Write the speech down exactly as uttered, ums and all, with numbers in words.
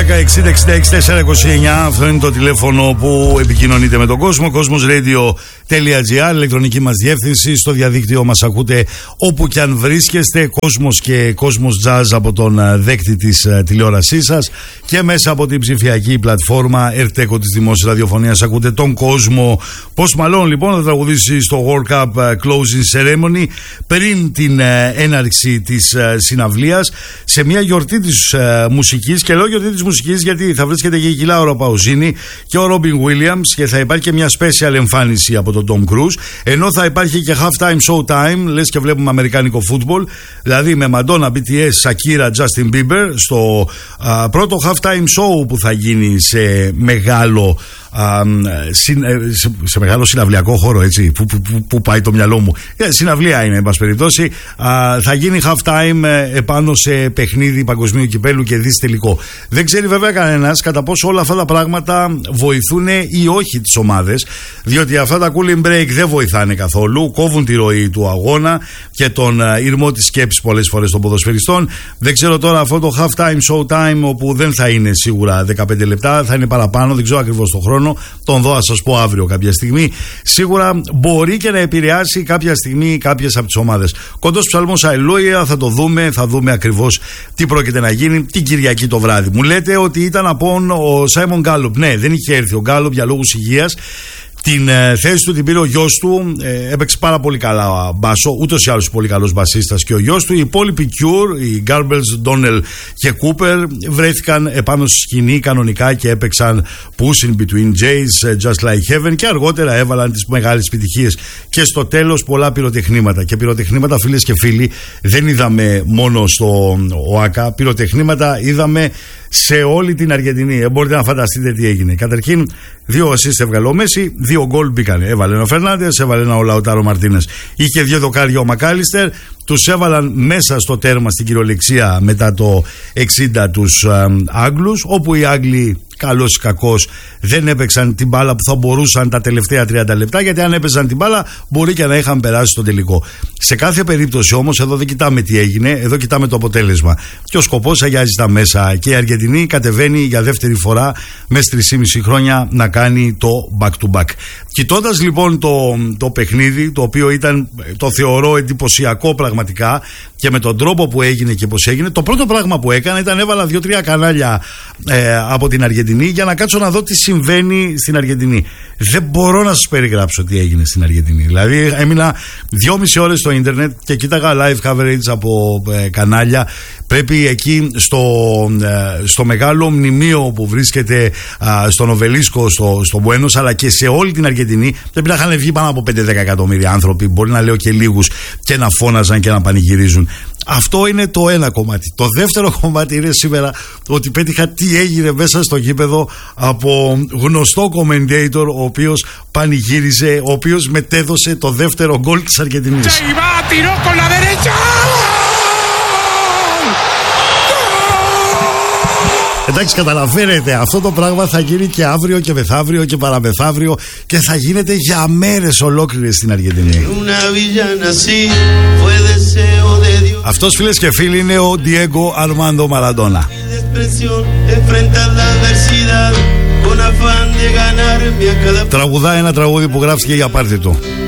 δέκα εξήντα εξήντα έξι τετρακόσια είκοσι εννιά. Αυτό είναι το τηλέφωνο που επικοινωνείτε με τον κόσμο. Cosmosradio.gr, ηλεκτρονική μας διεύθυνση. Στο διαδίκτυο μας ακούτε όπου και αν βρίσκεστε. Κόσμος και Cosmos Jazz από τον δέκτη της τηλεόρασής σας. Και μέσα από την ψηφιακή πλατφόρμα Ερτέκο της Δημόσιας Ραδιοφωνίας ακούτε τον κόσμο. Post Malone λοιπόν θα τραγουδήσει στο World Cup Closing Ceremony πριν την έναρξη της συναυλίας, σε μια γιορτή της μουσικής. Και λέω γιορτή της μουσικής γιατί θα βρίσκεται και η Κιλάουρα Παουζίνη και ο Ρόμπιν Williams, και θα υπάρχει και μια special εμφάνιση από τον Tom Cruise, ενώ θα υπάρχει και halftime show time, λες και βλέπουμε αμερικάνικο football, δηλαδή με Madonna, μπι τι ες, Shakira, Justin Bieber στο α, πρώτο halftime show που θα γίνει σε μεγάλο Α, συ, σε, σε μεγάλο συναυλιακό χώρο, έτσι, που, που, που, που πάει το μυαλό μου. Ε, συναυλία είναι, εν πάση περιπτώσει. Α, θα γίνει half time ε, επάνω σε παιχνίδι παγκοσμίου κυπέλου και δις τελικό. Δεν ξέρει βέβαια κανένας κατά πόσο όλα αυτά τα πράγματα βοηθούν ή όχι τις ομάδες, διότι αυτά τα cooling break δεν βοηθάνε καθόλου. Κόβουν τη ροή του αγώνα και τον ηρμό της σκέψης πολλές φορές των ποδοσφαιριστών. Δεν ξέρω τώρα αυτό το half time show time, όπου δεν θα είναι σίγουρα δεκαπέντε λεπτά, θα είναι παραπάνω, δεν ξέρω ακριβώς το χρόνο. Τον δω, ας σας πω αύριο κάποια στιγμή. Σίγουρα μπορεί και να επηρεάσει κάποια στιγμή κάποιες από τις ομάδες. Κοντός ψαλμός αλληλούια, θα το δούμε, θα δούμε ακριβώς τι πρόκειται να γίνει την Κυριακή το βράδυ. Μου λέτε ότι ήταν απόν ο Σάιμον Γκάλοπ. Ναι, δεν είχε έρθει ο Γκάλοπ για λόγους υγείας. Την ε, θέση του την πήρε ο γιος του, ε, έπαιξε πάρα πολύ καλά μπάσο, ούτως ή άλλως πολύ καλός μπασίστας και ο γιος του. Οι υπόλοιποι Cure, οι Garbles, Donnell και Cooper βρέθηκαν επάνω στη σκηνή κανονικά και έπαιξαν Pushing Between Jays, Just Like Heaven, και αργότερα έβαλαν τις μεγάλες επιτυχίες. Και στο τέλος πολλά πυροτεχνήματα. Και πυροτεχνήματα, φίλες και φίλοι, δεν είδαμε μόνο στο ΟΑΚΑ, πυροτεχνήματα είδαμε σε όλη την Αργεντινή. Ε, μπορείτε να φανταστείτε τι έγινε. Καταρχήν, δύο ασίστ έβγαλε ο Μέση, δύο γκολ μπήκανε. Έβαλε ένα ο Φερνάντες, έβαλε ένα ο Λαουτάρο Μαρτίνες. Είχε δύο δοκάρια ο Μακάλιστερ. Τους έβαλαν μέσα στο τέρμα στην κυριολεξία μετά το εξήντα τους ε, Άγγλους, όπου οι Άγγλοι, καλός ή κακός, δεν έπαιξαν την μπάλα που θα μπορούσαν τα τελευταία τριάντα λεπτά, γιατί αν έπαιζαν την μπάλα μπορεί και να είχαν περάσει στο τελικό. Σε κάθε περίπτωση όμως εδώ δεν κοιτάμε τι έγινε, εδώ κοιτάμε το αποτέλεσμα. Και ο σκοπός αγιάζει τα μέσα, και η Αργεντινή κατεβαίνει για δεύτερη φορά μέσα στις τρεισήμισι χρόνια να κάνει το back to back. Κοιτώντας λοιπόν το, το παιχνίδι, το οποίο ήταν, το θεωρώ εντυπωσιακό πραγματικά, και με τον τρόπο που έγινε και πως έγινε, το πρώτο πράγμα που έκανα ήταν έβαλα δύο-τρία κανάλια ε, από την Αργεντινή για να κάτσω να δω τι συμβαίνει στην Αργεντινή. Δεν μπορώ να σας περιγράψω τι έγινε στην Αργεντινή. Δηλαδή έμεινα δυόμιση ώρες στο ίντερνετ και κοίταγα live coverage από ε, κανάλια. Πρέπει εκεί στο, ε, στο μεγάλο μνημείο που βρίσκεται ε, στον Οβελίσκο, στο, στο Μπουένος, αλλά και σε όλη την Αργεντινή, πρέπει να είχαν βγει πάνω από πέντε δέκα εκατομμύρια άνθρωποι, μπορεί να λέω και λίγους, και να φώναζαν και να πανηγυρίζουν. Αυτό είναι το ένα κομμάτι. Το δεύτερο κομμάτι είναι σήμερα ότι πέτυχα τι έγινε μέσα στο γήπεδο από γνωστό commentator, ο οποίος πανηγύριζε, ο οποίος μετέδωσε το δεύτερο γκολ της Αργεντινής. Εντάξει, καταλαβαίνετε, αυτό το πράγμα θα γίνει και αύριο και μεθαύριο και παραμεθαύριο, και θα γίνεται για μέρες ολόκληρες στην Αργεντινή. Αυτός, φίλες και φίλοι, είναι ο Diego Armando Maradona. Τραγουδά ένα τραγούδι που γράφτηκε για πάρτι του.